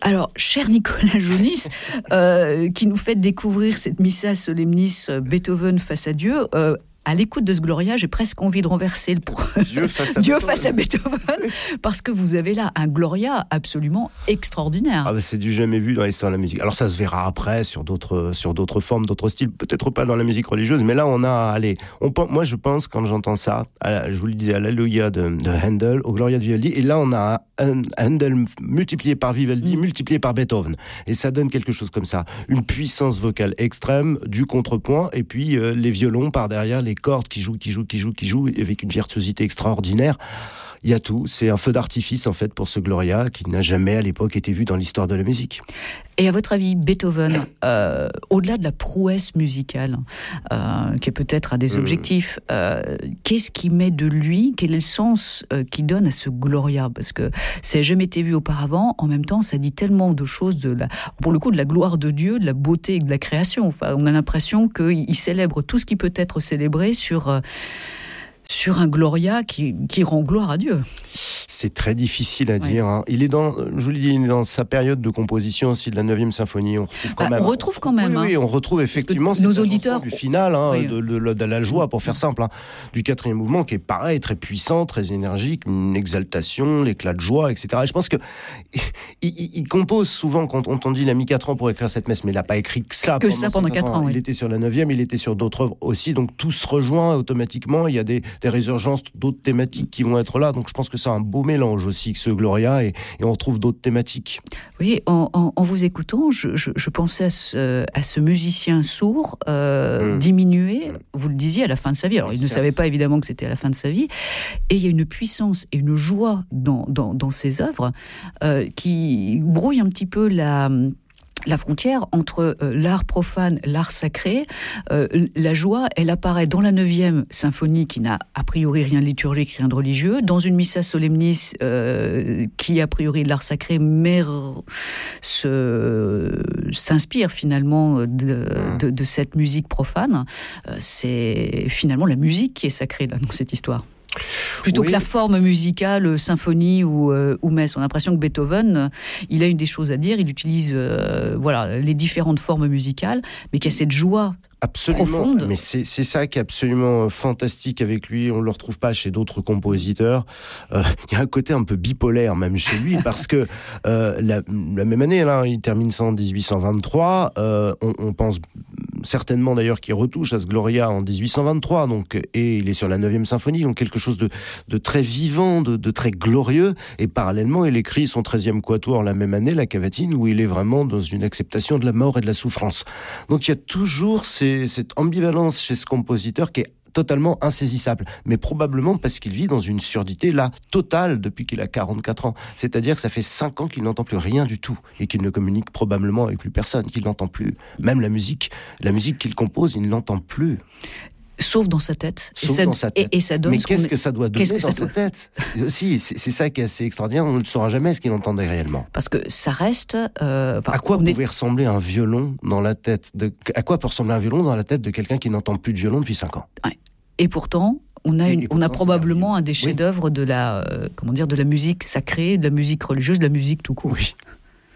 Alors, cher Nicolas Jonis, qui nous fait découvrir cette Missa Solemnis Beethoven face à Dieu, à l'écoute de ce Gloria, j'ai presque envie de renverser Dieu face à Beethoven, parce que vous avez là un Gloria absolument extraordinaire. Ah bah c'est du jamais vu dans l'histoire de la musique. Alors ça se verra après sur d'autres formes, d'autres styles, peut-être pas dans la musique religieuse, mais là moi je pense quand j'entends ça, je vous le disais, à l'Alléluia de Handel, au Gloria de Vivaldi, et là on a un Handel multiplié par Vivaldi, multiplié par Beethoven, et ça donne quelque chose comme ça, une puissance vocale extrême, du contrepoint, et puis les violons par derrière, les cordes qui jouent, avec une virtuosité extraordinaire. Il y a tout, c'est un feu d'artifice en fait pour ce Gloria qui n'a jamais à l'époque été vu dans l'histoire de la musique. Et à votre avis, Beethoven, au-delà de la prouesse musicale, qui est peut-être à des objectifs, qu'est-ce qui met de lui, quel est le sens qu'il donne à ce Gloria? Parce que ça n'a jamais été vu auparavant, en même temps ça dit tellement de choses, pour le coup de la gloire de Dieu, de la beauté et de la création. Enfin, on a l'impression qu'il célèbre tout ce qui peut être célébré sur un Gloria qui rend gloire à Dieu. C'est très difficile à dire. Hein. Il est dans sa période de composition aussi de la 9e symphonie. On retrouve quand même. Oui, on retrouve effectivement nos auditeurs du final, de la joie, pour faire simple, du 4e mouvement, qui est pareil, très puissant, très énergique, une exaltation, l'éclat de joie, etc. Et je pense que il compose souvent, quand on dit il a mis 4 ans pour écrire cette messe, mais il n'a pas écrit que ça pendant 4 ans. Il était sur la 9e, il était sur d'autres œuvres aussi, donc tout se rejoint automatiquement. Il y a des résurgences d'autres thématiques qui vont être là, donc je pense que c'est un beau mélange aussi que ce Gloria, et on retrouve d'autres thématiques. Oui, en vous écoutant, je pensais à ce musicien sourd diminué, vous le disiez, à la fin de sa vie. Alors il ne savait pas évidemment que c'était à la fin de sa vie, et il y a une puissance et une joie dans ses œuvres qui brouille un petit peu la frontière entre l'art profane, l'art sacré. La joie, elle apparaît dans la 9e symphonie, qui n'a a priori rien de liturgique, rien de religieux, dans une Missa Solemnis qui a priori de l'art sacré, mais s'inspire finalement de cette musique profane. C'est finalement la musique qui est sacrée là, dans cette histoire. Plutôt que la forme musicale, symphonie ou messe. On a l'impression que Beethoven, il a une des choses à dire, il utilise les différentes formes musicales, mais qu'il y a cette joie profonde. Mais c'est ça qui est absolument fantastique avec lui. On ne le retrouve pas chez d'autres compositeurs. Il y a un côté un peu bipolaire même chez lui, parce que la même année, là, il termine ça en 1823. On pense certainement d'ailleurs qu'il retouche à ce Gloria en 1823, et il est sur la 9e symphonie, donc quelque chose de très vivant, de très glorieux. Et parallèlement, il écrit son 13e quatuor la même année, la Cavatine, où il est vraiment dans une acceptation de la mort et de la souffrance. Donc il y a toujours cette ambivalence chez ce compositeur qui est totalement insaisissable, mais probablement parce qu'il vit dans une surdité là totale depuis qu'il a 44 ans. C'est-à-dire que ça fait 5 ans qu'il n'entend plus rien du tout, et qu'il ne communique probablement avec plus personne, qu'il n'entend plus. Même la musique qu'il compose, il ne l'entend plus. Sauf dans sa tête. Et ça donne. Mais qu'est-ce que ça doit donner dans sa tête? Si, c'est ça qui est assez extraordinaire. On ne saura jamais ce qu'il entendait réellement. Parce que ça reste. À quoi pouvait ressembler un violon dans la tête À quoi peut ressembler un violon dans la tête de quelqu'un qui n'entend plus de violon depuis 5 ans? Ouais. Et pourtant, on a probablement un des chefs-d'œuvre de la musique sacrée, de la musique religieuse, de la musique tout court. Oui.